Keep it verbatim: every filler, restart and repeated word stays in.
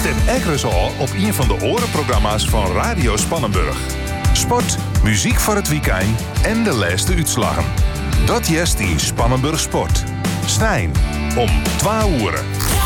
Stem Eggers al op een van de orenprogramma's van Radio Spannenburg. Sport, muziek voor het weekend en de laatste uitslagen. Dat jest in Spannenburg Sport. Stijn, om twaalf uur.